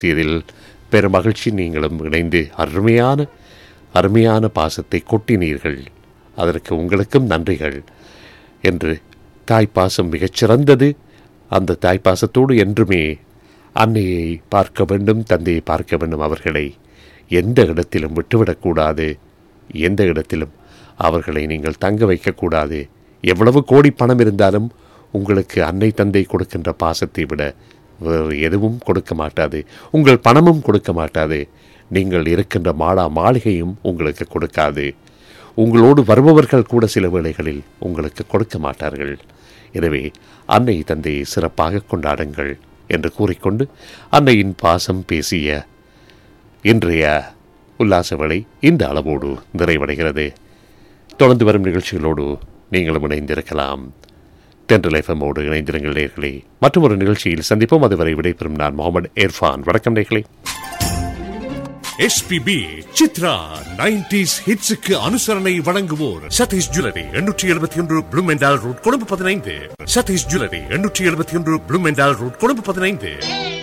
இதில் பெரும் மகிழ்ச்சி. நீங்களும் இணைந்து அருமையான பாசத்தை கொட்டினீர்கள். அதற்கு உங்களுக்கும் நன்றிகள் என்று. தாய்ப்பாசம் மிகச்சிறந்தது. அந்த தாய்ப்பாசத்தோடு என்றுமே அன்னையை பார்க்க வேண்டும், தந்தையை பார்க்க வேண்டும். அவர்களை எந்த இடத்திலும் விட்டுவிடக்கூடாது. எந்த இடத்திலும் அவர்களை நீங்கள் தங்க வைக்கக்கூடாது. எவ்வளவு கோடி பணம் இருந்தாலும் உங்களுக்கு அன்னை தந்தை கொடுக்கின்ற பாசத்தை விட வேறு எதுவும் கொடுக்க மாட்டாது. உங்கள் பணமும் கொடுக்க மாட்டாது. நீங்கள் இருக்கின்ற மாளிகையும் உங்களுக்கு கொடுக்காது. உங்களோடு வருபவர்கள் கூட சில வேளைகளில் உங்களுக்கு கொடுக்க மாட்டார்கள். எனவே அன்னை தந்தையை சிறப்பாக கொண்டாடுங்கள் என்று கூறிக்கொண்டு அன்னையின் பாசம் பேசிய இன்றைய உல்லாச வேளை இந்த அளவோடு நிறைவடைகிறது. தொடர்ந்து வரும் நிகழ்ச்சிகளோடு நீங்களும் இணைந்திருக்கலாம். தென்றல் எஃப்எம்மோடு இணைந்திருங்கள் நேயர்களே. மற்றும் ஒரு நிகழ்ச்சியில் சந்திப்போம். அதுவரை விடைபெறும் நான் முகமது இர்ஃபான். வணக்கம் நேயர்களே. எஸ்பிபி சித்ரா 90s ஹிட்ஸுக்கு அனுசரணை வழங்குவோர் Satish jewellery 871 Bloemendhal road, Colombo 15. Satish jewellery 871 Bloemendhal road, Colombo 15.